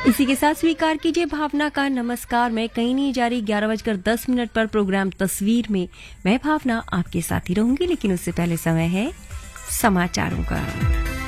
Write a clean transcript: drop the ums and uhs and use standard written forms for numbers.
इसी के साथ स्वीकार कीजिए भावना का नमस्कार। मैं कहीं नहीं जा रही, 11:10 पर प्रोग्राम तस्वीर में मैं भावना आपके साथ ही रहूंगी, लेकिन उससे पहले समय है समाचारों का।